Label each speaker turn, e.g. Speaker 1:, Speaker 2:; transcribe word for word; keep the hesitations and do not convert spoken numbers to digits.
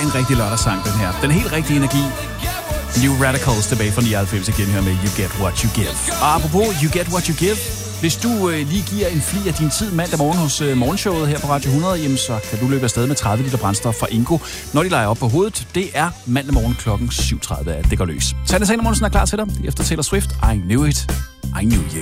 Speaker 1: en rigtig lørdagssang, den her. Den helt rigtige energi. New Radicals tilbage fra nioghalvfems igen her med You Get What You Give. Og apropos You Get What You Give, hvis du øh, lige giver en fli af din tid mandag morgen hos øh, morgenshowet her på Radio hundrede, jamen, så kan du løbe afsted med tredive liter brændstof fra Ingo, når de leger op på hovedet. Det er mandag morgen klokken syv tredive, at det går løs. Sanne Sane Monsen er klar til dig efter Taylor Swift. I knew it. I knew you.